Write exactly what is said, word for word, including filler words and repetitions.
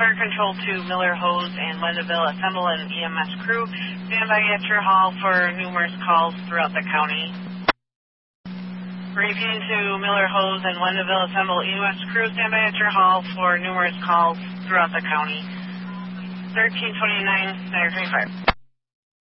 Fire Control to Miller Hose and Lendaville, assemble an E M S crew. Stand by at your hall for numerous calls throughout the county. Repeating to Miller Hose and Lendaville, assemble E M S crew. Stand by at your hall for numerous calls throughout the county. thirteen twenty-nine, Niagara twenty-five.